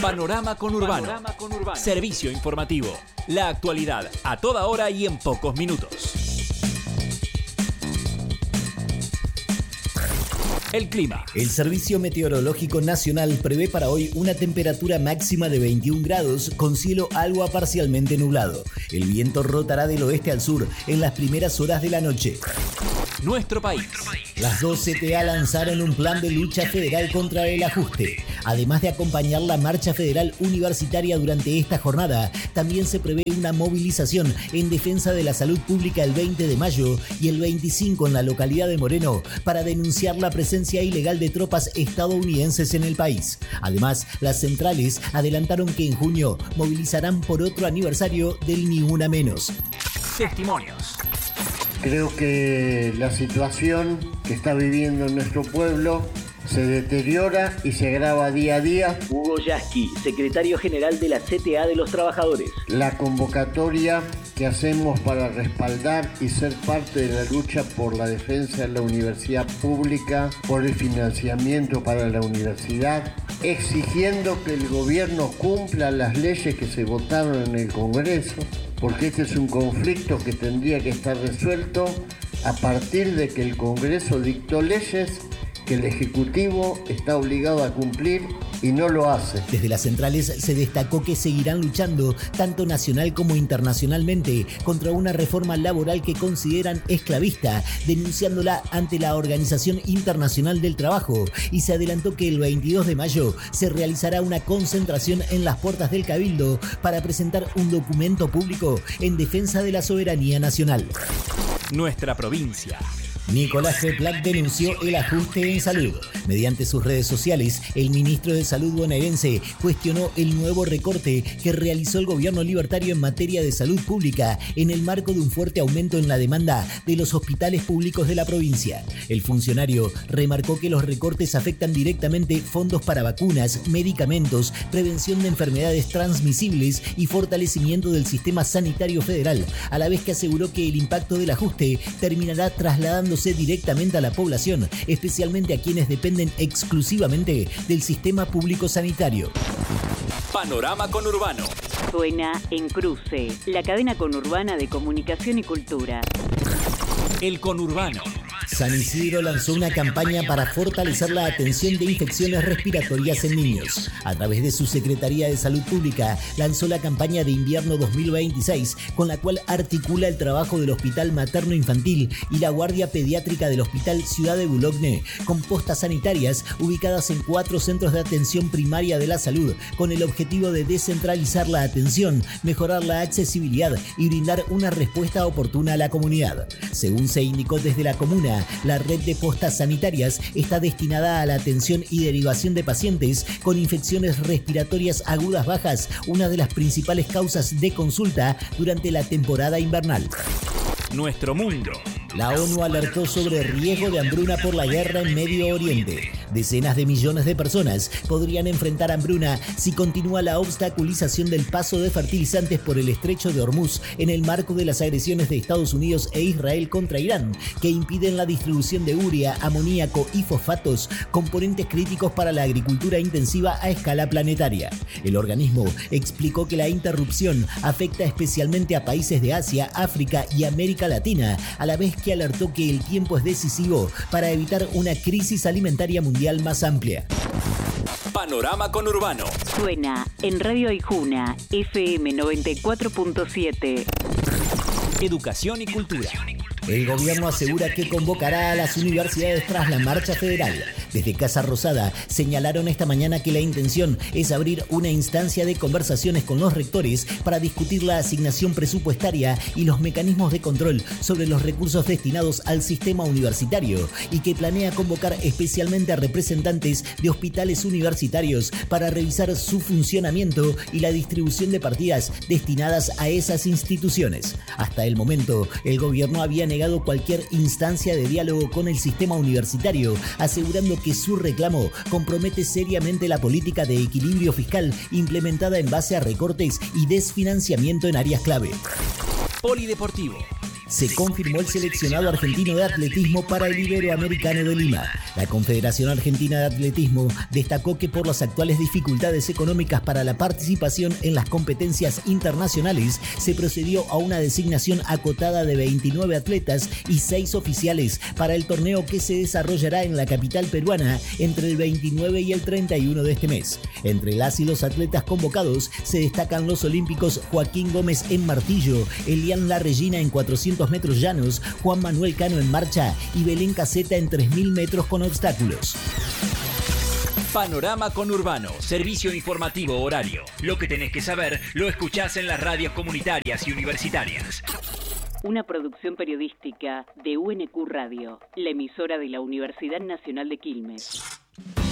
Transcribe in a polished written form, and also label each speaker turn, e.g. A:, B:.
A: Panorama Conurbano. Servicio informativo. La actualidad a toda hora y en pocos minutos. El clima. El Servicio Meteorológico Nacional prevé para hoy una temperatura máxima de 21 grados con cielo algo a parcialmente nublado. El viento rotará del oeste al sur en las primeras horas de la noche. Nuestro país. Las dos CTA lanzaron un plan de lucha federal contra el ajuste. Además de acompañar la marcha federal universitaria durante esta jornada, también se prevé una movilización en defensa de la salud pública el 20 de mayo y el 25 en la localidad de Moreno para denunciar la presencia ilegal de tropas estadounidenses en el país. Además, las centrales adelantaron que en junio movilizarán por otro aniversario del Ni Una Menos. Testimonios.
B: Creo que la situación que está viviendo nuestro pueblo se deteriora y se agrava día a día.
C: Hugo Yasky, secretario general de la CTA de los Trabajadores.
B: La convocatoria que hacemos para respaldar y ser parte de la lucha por la defensa de la universidad pública, por el financiamiento para la universidad, exigiendo que el gobierno cumpla las leyes que se votaron en el Congreso, porque este es un conflicto que tendría que estar resuelto a partir de que el Congreso dictó leyes que el Ejecutivo está obligado a cumplir y no lo hace.
A: Desde las centrales se destacó que seguirán luchando, tanto nacional como internacionalmente, contra una reforma laboral que consideran esclavista, denunciándola ante la Organización Internacional del Trabajo, y se adelantó que el 22 de mayo se realizará una concentración en las puertas del Cabildo para presentar un documento público en defensa de la soberanía nacional. Nuestra provincia. Nicolás Replac denunció el ajuste en salud. Mediante sus redes sociales, el ministro de Salud bonaerense cuestionó el nuevo recorte que realizó el gobierno libertario en materia de salud pública en el marco de un fuerte aumento en la demanda de los hospitales públicos de la provincia. El funcionario remarcó que los recortes afectan directamente fondos para vacunas, medicamentos, prevención de enfermedades transmisibles y fortalecimiento del sistema sanitario federal, a la vez que aseguró que el impacto del ajuste terminará trasladándose directamente a la población, especialmente a quienes dependen exclusivamente del sistema público sanitario. Panorama Conurbano.
D: Suena en Cruce, la cadena conurbana de comunicación y cultura.
A: El Conurbano. San Isidro lanzó una campaña para fortalecer la atención de infecciones respiratorias en niños. A través de su Secretaría de Salud Pública, lanzó la campaña de invierno 2026, con la cual articula el trabajo del Hospital Materno Infantil y la Guardia Pediátrica del Hospital Ciudad de Boulogne, con postas sanitarias ubicadas en 4 centros de atención primaria de la salud, con el objetivo de descentralizar la atención, mejorar la accesibilidad y brindar una respuesta oportuna a la comunidad. Según se indicó desde la comuna, la red de postas sanitarias está destinada a la atención y derivación de pacientes con infecciones respiratorias agudas bajas, una de las principales causas de consulta durante la temporada invernal. Nuestro mundo. La ONU alertó sobre riesgo de hambruna por la guerra en Medio Oriente. Decenas de millones de personas podrían enfrentar hambruna si continúa la obstaculización del paso de fertilizantes por el estrecho de Hormuz en el marco de las agresiones de Estados Unidos e Israel contra Irán, que impiden la distribución de urea, amoníaco y fosfatos, componentes críticos para la agricultura intensiva a escala planetaria. El organismo explicó que la interrupción afecta especialmente a países de Asia, África y América Latina, a la vez que alertó que el tiempo es decisivo para evitar una crisis alimentaria mundial más amplia. Panorama Conurbano.
D: Suena en Radio Aijuna, FM 94.7.
A: Educación y cultura. El gobierno asegura que convocará a las universidades tras la marcha federal. Desde Casa Rosada señalaron esta mañana que la intención es abrir una instancia de conversaciones con los rectores para discutir la asignación presupuestaria y los mecanismos de control sobre los recursos destinados al sistema universitario, y que planea convocar especialmente a representantes de hospitales universitarios para revisar su funcionamiento y la distribución de partidas destinadas a esas instituciones. Hasta el momento, el gobierno había negado cualquier instancia de diálogo con el sistema universitario, asegurando que su reclamo compromete seriamente la política de equilibrio fiscal implementada en base a recortes y desfinanciamiento en áreas clave. Polideportivo. Se confirmó el seleccionado argentino de atletismo para el Iberoamericano de Lima. La Confederación Argentina de Atletismo destacó que por las actuales dificultades económicas para la participación en las competencias internacionales, se procedió a una designación acotada de 29 atletas y 6 oficiales para el torneo que se desarrollará en la capital peruana entre el 29 y el 31 de este mes. Entre las y los atletas convocados se destacan los olímpicos Joaquín Gómez en martillo, Elian Larregina en 400 metros llanos, Juan Manuel Cano en marcha y Belén Caseta en 3000 metros con obstáculos.
E: Panorama Conurbano, servicio informativo horario. Lo que tenés que saber lo escuchás en las radios comunitarias y universitarias.
D: Una producción periodística de UNQ Radio, la emisora de la Universidad Nacional de Quilmes.